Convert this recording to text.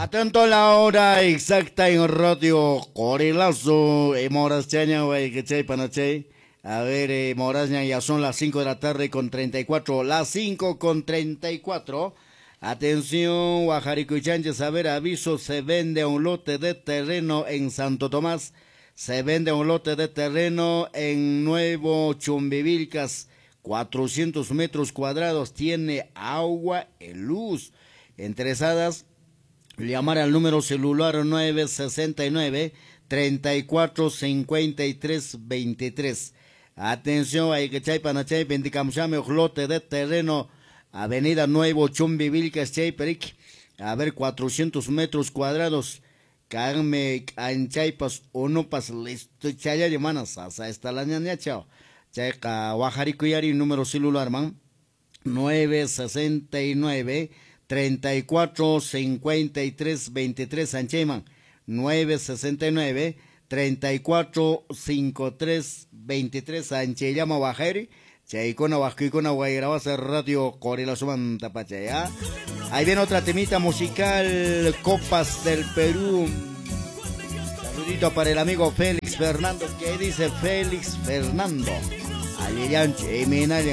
Atento a la hora exacta en Radio Corilazo, Moras Chaña, güey, que chay panachay. A ver, Moras ya son las 5 de la tarde con 34, las 5 con 34. Atención, Guajarico y Chánchez, a ver, aviso, se vende un lote de terreno en Santo Tomás. Se vende un lote de terreno en Nuevo Chumbivilcas, 400 metros cuadrados, tiene agua y luz. Interesadas, llamar al número celular 969-3453-23. Atención, hay que chay panachay, pendicamchame, lote de terreno, Avenida Nuevo Chumbivilcas, Chayperic, a ver, 400 metros cuadrados. Carme anchaipas unopas listo chaya llamanas hasta esta la ñaña chao. Checa Guajarico Yari número celular man 969 34 53 23 Anchayman 969 34 53 23 Anche llama Guajari. Chaicona Huasquicona Guayrabasa Radio Corela Sumanta Pachaya. Ahí viene otra temita musical, Copas del Perú. Saludito para el amigo Félix Fernando. ¿Qué dice Félix Fernando? Aliyanche,